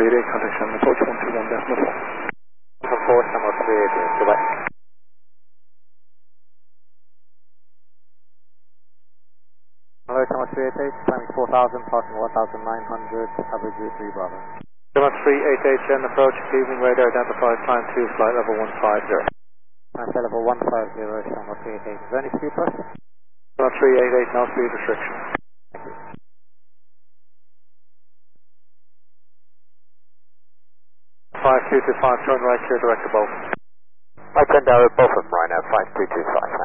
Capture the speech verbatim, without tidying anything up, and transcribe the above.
three eight eight, contact seven, approach one two one decimal four. one four, Shamrock three eight eight, goodbye. Hello, Shamrock three eight eight, climbing four thousand, passing one thousand nine hundred, average route three Bravo. Shamrock three eight eight, send approach, evening radar identified, climb two, flight level one five zero. Climb flight level one five zero, Shamrock three eight eight. Is there any speed push? Shamrock three eight eight, no speed restriction. five two two five, turn right, clear direct to both. I turn down both of them right now, five two two five.